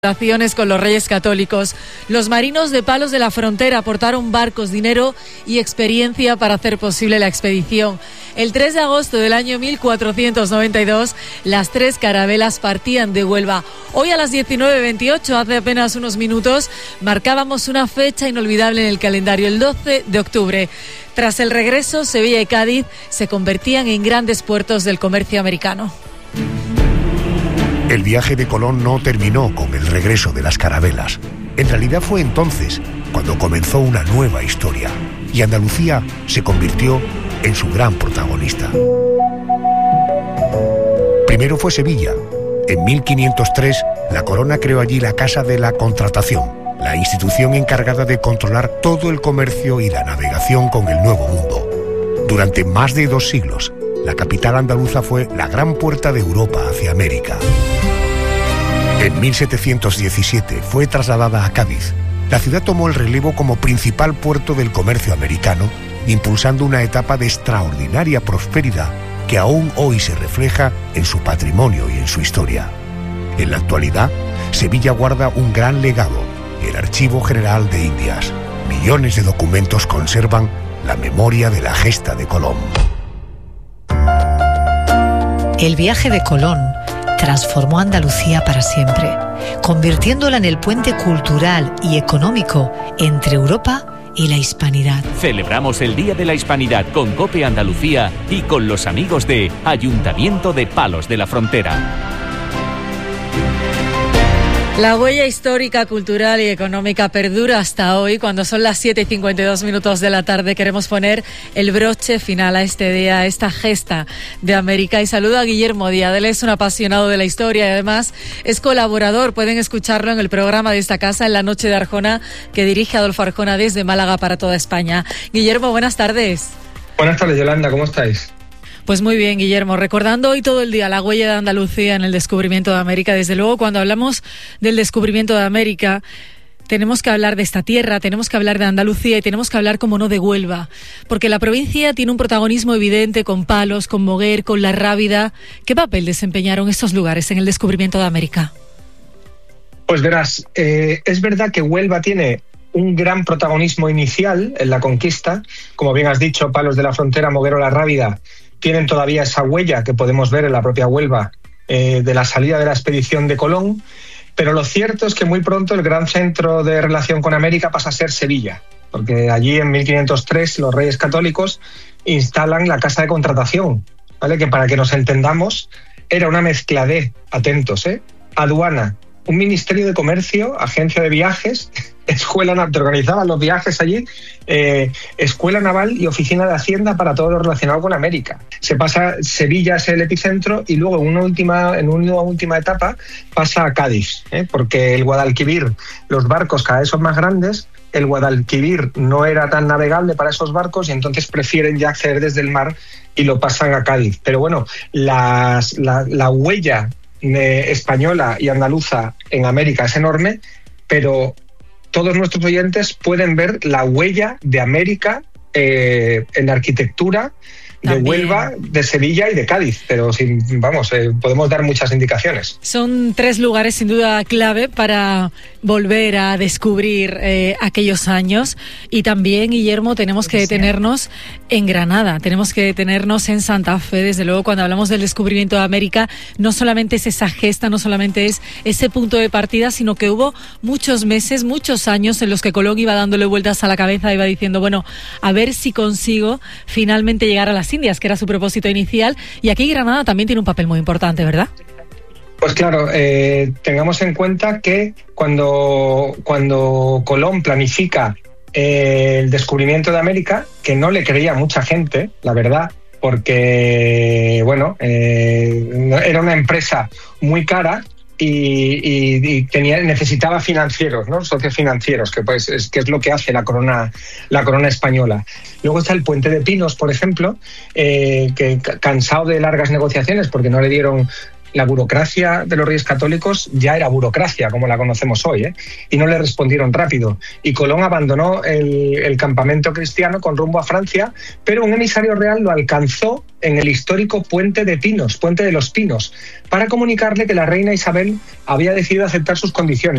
Relaciones con los Reyes Católicos. Los marinos de Palos de la Frontera aportaron barcos, dinero y experiencia para hacer posible la expedición. El 3 de agosto del año 1492, las 3 carabelas partían de Huelva. Hoy a las 19:28, hace apenas unos minutos, marcábamos una fecha inolvidable en el calendario, el 12 de octubre. Tras el regreso, Sevilla y Cádiz se convertían en grandes puertos del comercio americano. El viaje de Colón no terminó con el regreso de las carabelas. En realidad fue entonces cuando comenzó una nueva historia y Andalucía se convirtió en su gran protagonista. Primero fue Sevilla. En 1503, la corona creó allí la Casa de la Contratación, la institución encargada de controlar todo el comercio y la navegación con el Nuevo Mundo. Durante más de 2 siglos, la capital andaluza fue la gran puerta de Europa hacia América. En 1717 fue trasladada a Cádiz. La ciudad tomó el relevo como principal puerto del comercio americano, impulsando una etapa de extraordinaria prosperidad que aún hoy se refleja en su patrimonio y en su historia. En la actualidad, Sevilla guarda un gran legado, el Archivo General de Indias. Millones de documentos conservan la memoria de la gesta de Colón. El viaje de Colón transformó Andalucía para siempre, convirtiéndola en el puente cultural y económico entre Europa y la Hispanidad. Celebramos el Día de la Hispanidad con COPE Andalucía y con los amigos de Ayuntamiento de Palos de la Frontera. La huella histórica, cultural y económica perdura hasta hoy. Cuando son las 7:52 de la tarde, queremos poner el broche final a este día, a esta gesta de América. Y saludo a Guillermo Díaz. Él es un apasionado de la historia y además es colaborador. Pueden escucharlo en el programa de esta casa, En la Noche de Arjona, que dirige Adolfo Arjona desde Málaga para toda España. Guillermo, buenas tardes. Buenas tardes, Yolanda. ¿Cómo estáis? Pues muy bien, Guillermo, recordando hoy todo el día la huella de Andalucía en el descubrimiento de América. Desde luego, cuando hablamos del descubrimiento de América, tenemos que hablar de esta tierra, tenemos que hablar de Andalucía y tenemos que hablar, como no, de Huelva, porque la provincia tiene un protagonismo evidente con Palos, con Moguer, con La Rábida. ¿Qué papel desempeñaron estos lugares en el descubrimiento de América? Pues verás, es verdad que Huelva tiene un gran protagonismo inicial en la conquista. Como bien has dicho, Palos de la Frontera, Moguer o La Rábida tienen todavía esa huella que podemos ver en la propia Huelva de la salida de la expedición de Colón, pero lo cierto es que muy pronto el gran centro de relación con América pasa a ser Sevilla, porque allí en 1503 los Reyes Católicos instalan la Casa de Contratación, ¿vale? Que para que nos entendamos era una mezcla de, atentos, aduana, un ministerio de comercio, agencia de viajes, escuela naval, te organizaban los viajes allí, escuela naval y oficina de hacienda para todo lo relacionado con América. Se pasa, Sevilla es el epicentro y luego en una última etapa pasa a Cádiz, porque el Guadalquivir, los barcos cada vez son más grandes, el Guadalquivir no era tan navegable para esos barcos y entonces prefieren ya acceder desde el mar y lo pasan a Cádiz. Pero bueno, la huella española y andaluza en América es enorme, pero todos nuestros oyentes pueden ver la huella de América en la arquitectura también de Huelva, de Sevilla y de Cádiz, pero podemos dar muchas indicaciones. Son 3 lugares sin duda clave para volver a descubrir aquellos años. Y también, Guillermo, tenemos que detenernos en Granada, tenemos que detenernos en Santa Fe. Desde luego, cuando hablamos del descubrimiento de América, no solamente es esa gesta, no solamente es ese punto de partida, sino que hubo muchos meses, muchos años en los que Colón iba dándole vueltas a la cabeza, iba diciendo, bueno, a ver si consigo finalmente llegar a las Indias, que era su propósito inicial. Y aquí Granada también tiene un papel muy importante, ¿verdad? Pues claro, tengamos en cuenta que cuando Colón planifica el descubrimiento de América, que no le creía mucha gente, la verdad, porque era una empresa muy cara y necesitaba financieros, ¿no? Socios financieros, que es lo que hace la corona española. Luego está el Puente de Pinos, por ejemplo, que cansado de largas negociaciones porque no le dieron la burocracia de los Reyes Católicos ya era burocracia, como la conocemos hoy, y no le respondieron rápido. Y Colón abandonó el campamento cristiano con rumbo a Francia, pero un emisario real lo alcanzó en el histórico Puente de Pinos, Puente de los Pinos, para comunicarle que la reina Isabel había decidido aceptar sus condiciones.